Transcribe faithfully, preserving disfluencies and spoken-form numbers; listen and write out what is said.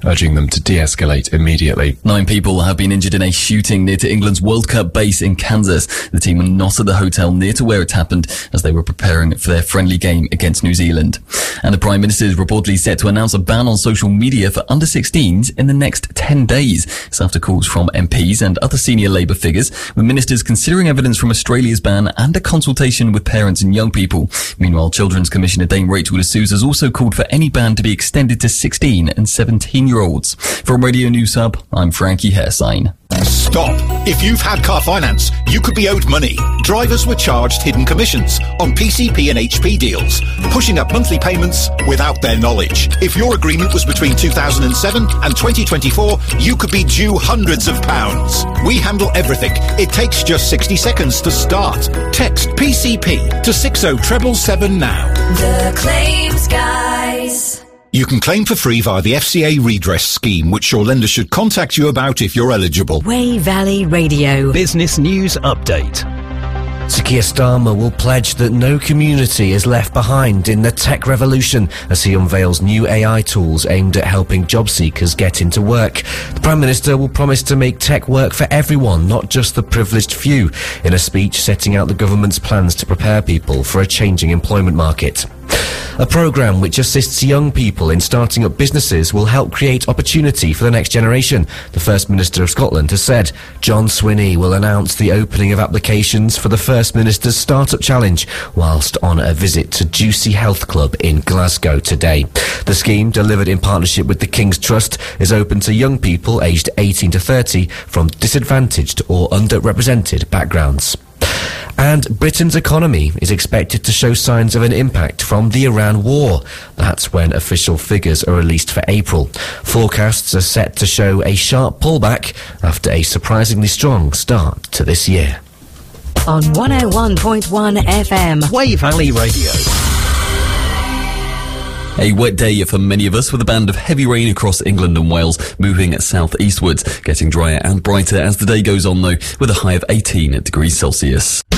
urging them to de-escalate immediately. Nine people have been injured in a shooting near to England's World Cup base in Kansas. The team were not at the hotel near to where it happened as they were preparing for their friendly game against New Zealand. And the Prime Minister is reportedly set to announce a ban on social media for under sixteens in the next ten days. It's after calls from M Ps and other senior Labour figures, with ministers considering evidence from Australia's ban and a consultation with parents and young people. Meanwhile, Children's Commissioner Dame Rachel de Souza has also called for any ban to be extended to sixteen and seventeen-year-olds. From Radio News Hub, I'm Frankie Hairsign. Stop. If you've had car finance, you could be owed money. Drivers were charged hidden commissions on P C P and H P deals, pushing up monthly payments without their knowledge. If your agreement was between two thousand seven and twenty twenty-four, you could be due hundreds of pounds. We handle everything. It takes just sixty seconds to start. Text P C P to six oh seven seven now. The Claims Guys. You can claim for free via the F C A redress scheme, which your lender should contact you about if you're eligible. Wey Valley Radio. Business News Update. Sir Keir Starmer will pledge that no community is left behind in the tech revolution as he unveils new A I tools aimed at helping job seekers get into work. The Prime Minister will promise to make tech work for everyone, not just the privileged few, in a speech setting out the government's plans to prepare people for a changing employment market. A programme which assists young people in starting up businesses will help create opportunity for the next generation, the First Minister of Scotland has said. John Swinney will announce the opening of applications for the First Minister's Startup Challenge whilst on a visit to Juicy Health Club in Glasgow today. The scheme, delivered in partnership with the King's Trust, is open to young people aged eighteen to thirty from disadvantaged or underrepresented backgrounds. And Britain's economy is expected to show signs of an impact from the Iran war. That's when official figures are released for April. Forecasts are set to show a sharp pullback after a surprisingly strong start to this year. On one oh one point one F M. Wey Valley Radio. A wet day for many of us, with a band of heavy rain across England and Wales moving south-eastwards, getting drier and brighter as the day goes on though, with a high of eighteen degrees Celsius.